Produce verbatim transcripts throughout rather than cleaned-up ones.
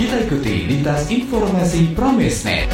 Kita ikuti lintas informasi Pramesnet.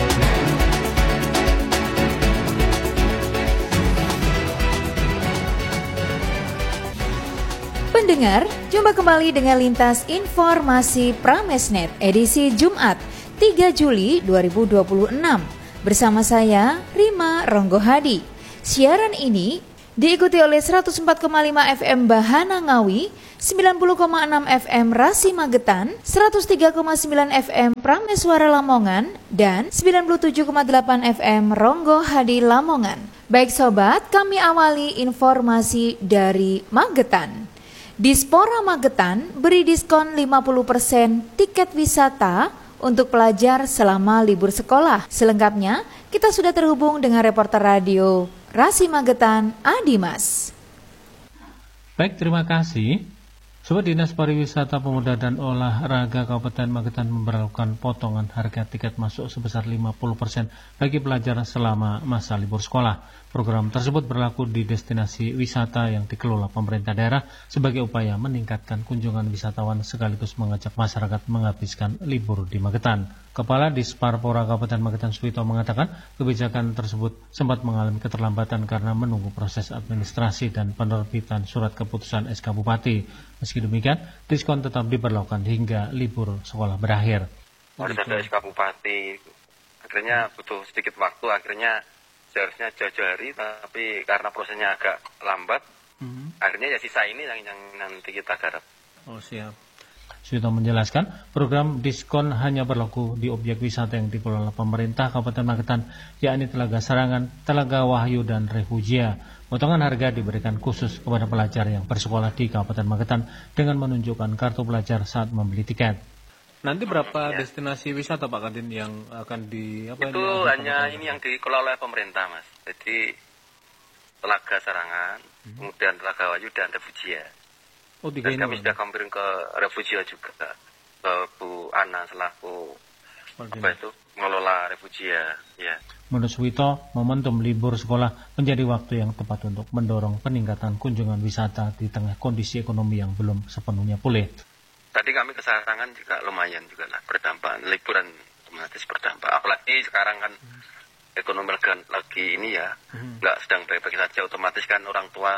Pendengar, jumpa kembali dengan lintas informasi Pramesnet edisi Jumat tiga Juli dua ribu dua puluh enam. Bersama saya, Rima Ronggohadi. Siaran ini diikuti oleh seratus empat koma lima F M Bahana Ngawi, sembilan puluh koma enam F M Rasi Magetan, seratus tiga koma sembilan F M Prameswara Lamongan, dan sembilan puluh tujuh koma delapan F M Ronggohadi Lamongan. Baik sobat, kami awali informasi dari Magetan. Dispora Magetan beri diskon lima puluh persen tiket wisata untuk pelajar selama libur sekolah. Selengkapnya, kita sudah terhubung dengan reporter radio Rasi Magetan, Adimas. Baik, terima kasih. Sobat Dinas Pariwisata Pemuda dan Olahraga Kabupaten Magetan memberlakukan potongan harga tiket masuk sebesar lima puluh persen bagi pelajar selama masa libur sekolah. Program tersebut berlaku di destinasi wisata yang dikelola pemerintah daerah sebagai upaya meningkatkan kunjungan wisatawan sekaligus mengajak masyarakat menghabiskan libur di Magetan. Kepala Disparpora Kabupaten Magetan Suwito mengatakan kebijakan tersebut sempat mengalami keterlambatan karena menunggu proses administrasi dan penerbitan surat keputusan S K Bupati. Meski demikian, diskon tetap diberlakukan hingga libur sekolah berakhir. Harus ada S K Bupati, akhirnya butuh sedikit waktu, akhirnya seharusnya jauh-jauh hari, tapi karena prosesnya agak lambat, hmm. akhirnya ya sisa ini yang, yang nanti kita garap. Oh siap. Sudah menjelaskan, program diskon hanya berlaku di objek wisata yang dikelola pemerintah Kabupaten Magetan, yakni Telaga Sarangan, Telaga Wahyu, dan Refugia. Potongan harga diberikan khusus kepada pelajar yang bersekolah di Kabupaten Magetan dengan menunjukkan kartu pelajar saat membeli tiket. Nanti berapa ya. destinasi wisata Pak Kadin yang akan di apa itu ini, hanya ini yang dikelola oleh pemerintah, Mas. Jadi Telaga Sarangan, hmm. kemudian Telaga Wahyu, dan Refugia. Oh, dan kami sudah kompirin ke Refugia juga, ke Bu Ana selaku oh, apa itu mengelola Refugia. Ya. Menurut Suwito, momentum libur sekolah menjadi waktu yang tepat untuk mendorong peningkatan kunjungan wisata di tengah kondisi ekonomi yang belum sepenuhnya pulih. Tadi kami ke Sarangan juga lumayan juga lah berdampak, liburan otomatis berdampak. Apalagi sekarang kan hmm. ekonomi lagi ini ya, hmm. nggak sedang baik-baik saja, otomatis kan orang tua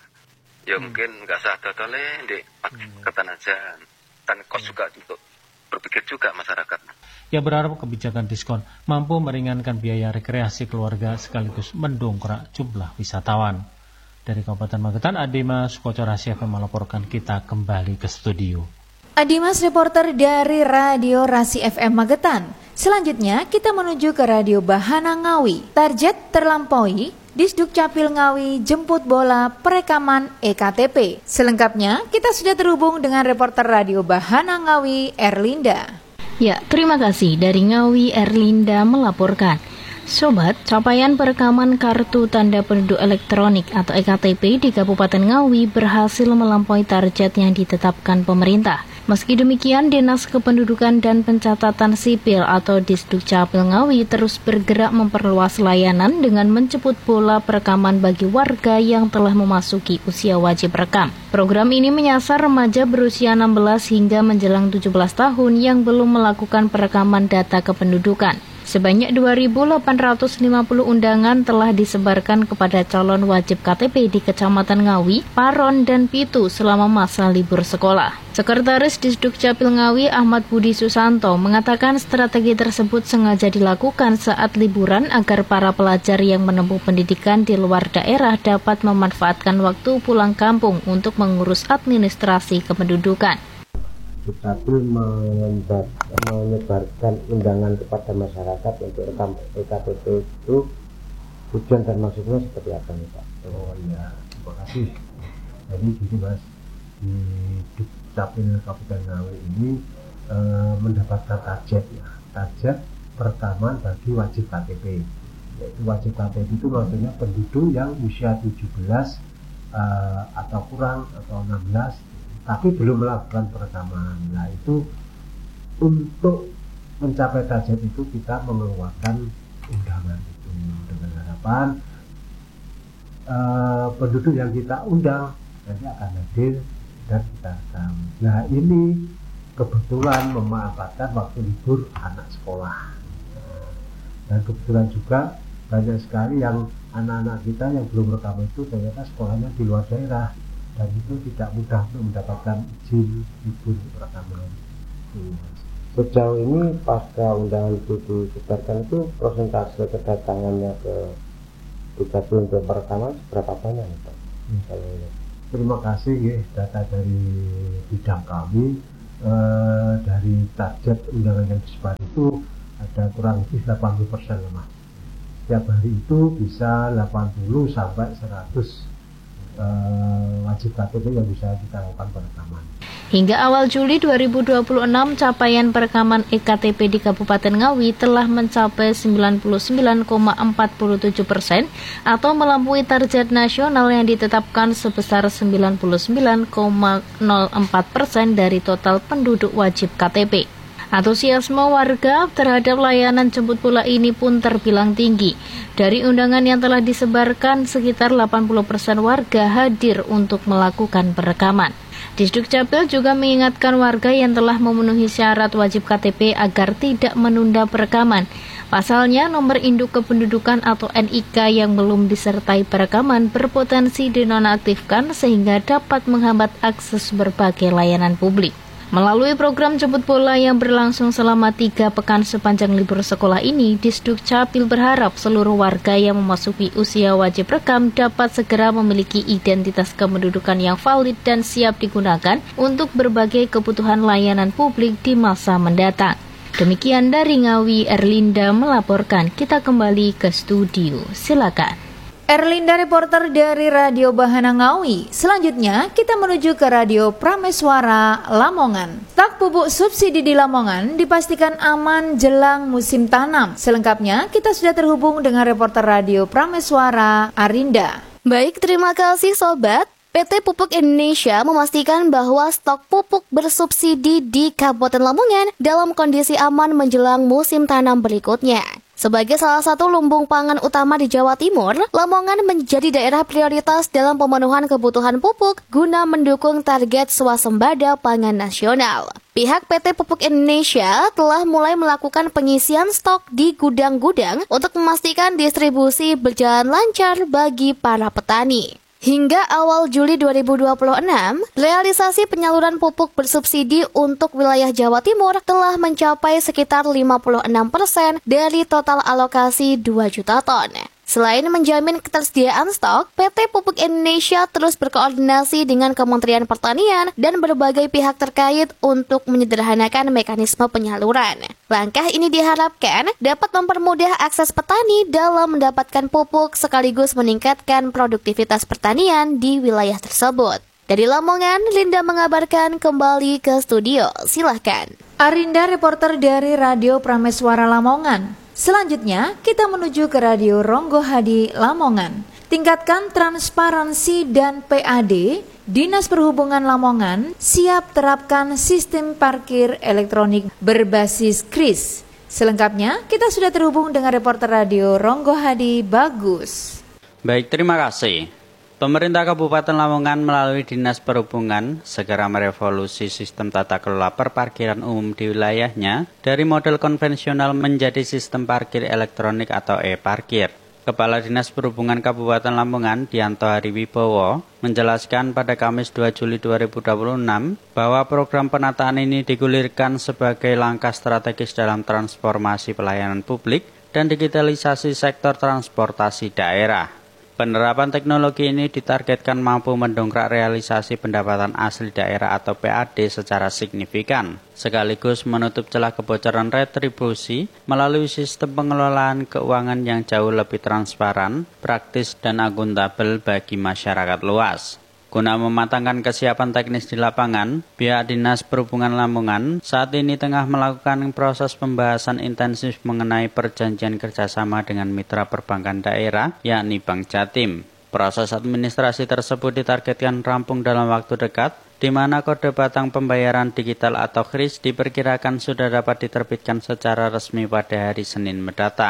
ya hmm. mungkin nggak sah dodole di Magetan aja, dan kos juga untuk berpikir juga masyarakat. Ia berharap kebijakan diskon mampu meringankan biaya rekreasi keluarga sekaligus mendongkrak jumlah wisatawan. Dari Kabupaten Magetan, Adimas Kocorasi F M melaporkan. Kita kembali ke studio. Adimas reporter dari Radio Rasi F M Magetan. Selanjutnya kita menuju ke Radio Bahana Ngawi. Target terlampaui, Disduk Capil Ngawi jemput bola perekaman E K T P. Selengkapnya kita sudah terhubung dengan reporter Radio Bahana Ngawi, Erlinda. Ya, terima kasih. Dari Ngawi, Erlinda melaporkan. Sobat, capaian perekaman kartu tanda penduduk elektronik atau E K T P di Kabupaten Ngawi berhasil melampaui target yang ditetapkan pemerintah. Meski demikian, Dinas Kependudukan dan Pencatatan Sipil atau Disduk Capil Ngawi terus bergerak memperluas layanan dengan menjemput bola perekaman bagi warga yang telah memasuki usia wajib rekam. Program ini menyasar remaja berusia enam belas hingga menjelang tujuh belas tahun yang belum melakukan perekaman data kependudukan. Sebanyak dua ribu delapan ratus lima puluh undangan telah disebarkan kepada calon wajib K T P di Kecamatan Ngawi, Paron, dan Pitu selama masa libur sekolah. Sekretaris Disduk Capil Ngawi Ahmad Budi Susanto mengatakan strategi tersebut sengaja dilakukan saat liburan agar para pelajar yang menempuh pendidikan di luar daerah dapat memanfaatkan waktu pulang kampung untuk mengurus administrasi kependudukan. Dukcapil menyebarkan undangan kepada masyarakat untuk rekam E K T P itu tujuan dan maksudnya seperti apa nih Pak? Oh iya, terima kasih. Jadi gini Mas, di Dukcapil Kabupaten Ngawi ini e, mendapatkan target ya, target pertama bagi wajib K T P. Yaitu wajib K T P itu maksudnya penduduk yang usia tujuh belas e, atau kurang atau enam belas tapi belum melakukan perekaman. Nah itu untuk mencapai target itu kita mengeluarkan undangan itu dengan harapan uh, penduduk yang kita undang nanti akan hadir dan kita rekam. Nah ini kebetulan memanfaatkan waktu libur anak sekolah. Dan kebetulan juga banyak sekali yang anak-anak kita yang belum rekam itu ternyata sekolahnya di luar daerah, dan itu tidak mudah untuk mendapatkan izin libur rekaman. Sejauh ini pasca undangan itu disebarkan itu persentase kedatangannya ke Dukcapil untuk perekaman berapa banyak Pak? Hmm. Terima kasih ya, data dari bidang kami eh, dari target undangan yang disebar itu ada kurang lebih delapan puluh persen lah Mas. Setiap hari itu bisa delapan puluh sampai seratus uh, wajib K T P yang bisa kita lakukan perekaman. Hingga awal Juli dua ribu dua puluh enam, capaian perekaman E K T P di Kabupaten Ngawi telah mencapai sembilan puluh sembilan koma empat tujuh persen atau melampaui target nasional yang ditetapkan sebesar sembilan puluh sembilan koma nol empat persen dari total penduduk wajib K T P. Antusiasme warga terhadap layanan jemput bola ini pun terbilang tinggi. Dari undangan yang telah disebarkan, sekitar delapan puluh persen warga hadir untuk melakukan perekaman. Disdukcapil juga mengingatkan warga yang telah memenuhi syarat wajib K T P agar tidak menunda perekaman. Pasalnya, nomor induk kependudukan atau N I K yang belum disertai perekaman berpotensi dinonaktifkan sehingga dapat menghambat akses berbagai layanan publik. Melalui program jemput bola yang berlangsung selama tiga pekan sepanjang libur sekolah ini, Disdukcapil berharap seluruh warga yang memasuki usia wajib rekam dapat segera memiliki identitas kependudukan yang valid dan siap digunakan untuk berbagai kebutuhan layanan publik di masa mendatang. Demikian dari Ngawi, Erlinda melaporkan. Kita kembali ke studio. Silakan. Erlinda, reporter dari Radio Bahana Ngawi. Selanjutnya kita menuju ke Radio Prameswara Lamongan. Stok pupuk subsidi di Lamongan dipastikan aman jelang musim tanam. Selengkapnya kita sudah terhubung dengan reporter Radio Prameswara Arinda. Baik, terima kasih Sobat. P T Pupuk Indonesia memastikan bahwa stok pupuk bersubsidi di Kabupaten Lamongan dalam kondisi aman menjelang musim tanam berikutnya. Sebagai salah satu lumbung pangan utama di Jawa Timur, Lamongan menjadi daerah prioritas dalam pemenuhan kebutuhan pupuk guna mendukung target swasembada pangan nasional. Pihak P T Pupuk Indonesia telah mulai melakukan pengisian stok di gudang-gudang untuk memastikan distribusi berjalan lancar bagi para petani. Hingga awal Juli dua ribu dua puluh enam, realisasi penyaluran pupuk bersubsidi untuk wilayah Jawa Timur telah mencapai sekitar lima puluh enam persen dari total alokasi dua juta ton. Selain menjamin ketersediaan stok, P T Pupuk Indonesia terus berkoordinasi dengan Kementerian Pertanian dan berbagai pihak terkait untuk menyederhanakan mekanisme penyaluran. Langkah ini diharapkan dapat mempermudah akses petani dalam mendapatkan pupuk sekaligus meningkatkan produktivitas pertanian di wilayah tersebut. Dari Lamongan, Linda mengabarkan. Kembali ke studio. Silahkan. Arinda, reporter dari Radio Prameswara Lamongan. Selanjutnya, kita menuju ke Radio Ronggo Hadi Lamongan. Tingkatkan transparansi dan P A D, Dinas Perhubungan Lamongan siap terapkan sistem parkir elektronik berbasis kris. Selengkapnya, kita sudah terhubung dengan reporter Radio Ronggo Hadi Bagus. Baik, terima kasih. Pemerintah Kabupaten Lamongan melalui Dinas Perhubungan segera merevolusi sistem tata kelola perparkiran umum di wilayahnya dari model konvensional menjadi sistem parkir elektronik atau e-parkir. Kepala Dinas Perhubungan Kabupaten Lamongan, Dianto Hariwibowo, menjelaskan pada Kamis dua Juli dua ribu dua puluh enam bahwa program penataan ini digulirkan sebagai langkah strategis dalam transformasi pelayanan publik dan digitalisasi sektor transportasi daerah. Penerapan teknologi ini ditargetkan mampu mendongkrak realisasi pendapatan asli daerah atau P A D secara signifikan, sekaligus menutup celah kebocoran retribusi melalui sistem pengelolaan keuangan yang jauh lebih transparan, praktis, dan akuntabel bagi masyarakat luas. Guna mematangkan kesiapan teknis di lapangan, pihak Dinas Perhubungan Lamongan saat ini tengah melakukan proses pembahasan intensif mengenai perjanjian kerjasama dengan mitra perbankan daerah, yakni Bank Jatim. Proses administrasi tersebut ditargetkan rampung dalam waktu dekat, di mana kode batang pembayaran digital atau kris diperkirakan sudah dapat diterbitkan secara resmi pada hari Senin mendatang.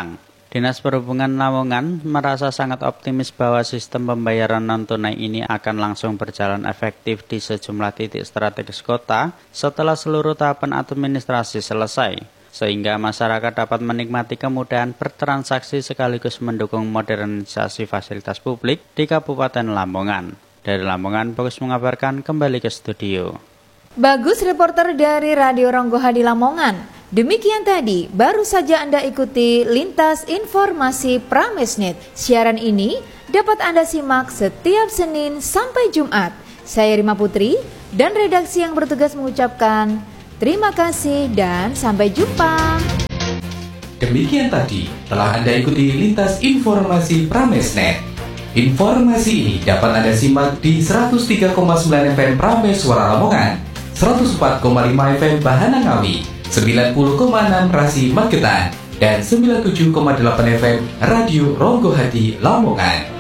Dinas Perhubungan Lamongan merasa sangat optimis bahwa sistem pembayaran non-tunai ini akan langsung berjalan efektif di sejumlah titik strategis kota setelah seluruh tahapan administrasi selesai, sehingga masyarakat dapat menikmati kemudahan bertransaksi sekaligus mendukung modernisasi fasilitas publik di Kabupaten Lamongan. Dari Lamongan, Bagus mengabarkan, kembali ke studio. Bagus, reporter dari Radio Ronggo Hadi Lamongan. Demikian tadi, baru saja Anda ikuti Lintas Informasi Pramesnet. Siaran ini dapat Anda simak setiap Senin sampai Jumat. Saya Rima Putri dan redaksi yang bertugas mengucapkan terima kasih dan sampai jumpa. Demikian tadi telah Anda ikuti Lintas Informasi Pramesnet. Informasi ini dapat Anda simak di seratus tiga koma sembilan F M Prames Suara Lamongan, seratus empat koma lima F M Bahana Ngawi, sembilan puluh koma enam Rasi Magetan, dan sembilan puluh tujuh koma delapan F M Radio Ronggo Hadi Lamongan.